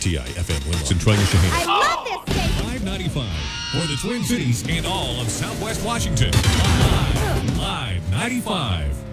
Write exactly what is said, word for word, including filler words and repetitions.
T I F M Winlow. Centralia Shaheen. I love this station. five ninety-five for the Twin Cities and all of Southwest Washington. Live, Live ninety-five.